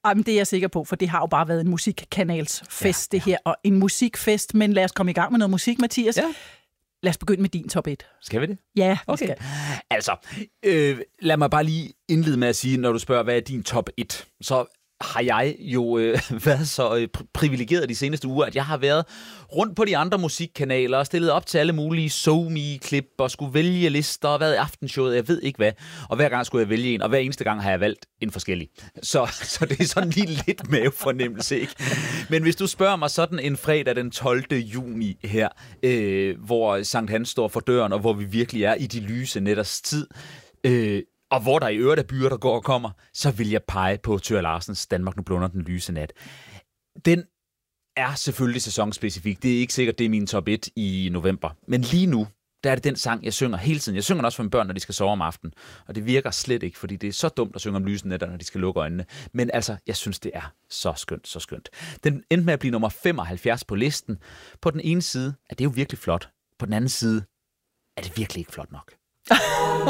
Jamen, det er jeg sikker på, for det har jo bare været en musikkanalsfest, det her. Og en musikfest, men lad os komme i gang med noget musik, Mathias. Ja. Lad os begynde med din top 1. Skal vi det? Ja, Okay. vi skal. Altså, lad mig bare lige indlede med at sige, når du spørger, hvad er din top 1, så har jeg jo været så privilegeret de seneste uger, at jeg har været rundt på de andre musikkanaler og stillet op til alle mulige SoMe-klip og skulle vælge lister og været i aftenshowet, jeg ved ikke hvad. Og hver gang skulle jeg vælge en, og hver eneste gang har jeg valgt en forskellig. Så det er sådan lige lidt mavefornemmelse, ikke? Men hvis du spørger mig sådan en fredag den 12. juni her, hvor Sankt Hans står for døren, og hvor vi virkelig er i de lyse nætters tid, og hvor der i øvrigt er byer, der går og kommer, så vil jeg pege på Thøger Larsens Danmark nu blunder den lyse nat. Den er selvfølgelig sæsonspecifik. Det er ikke sikkert, det er min top 1 i november. Men lige nu, der er det den sang, jeg synger hele tiden. Jeg synger den også for mine børn, når de skal sove om aftenen. Og det virker slet ikke, fordi det er så dumt at synge om lyse nætter, når de skal lukke øjnene. Men altså, jeg synes, det er så skønt, så skønt. Den endte med at blive nummer 75 på listen. På den ene side er det jo virkelig flot. På den anden side er det virkelig ikke flot nok.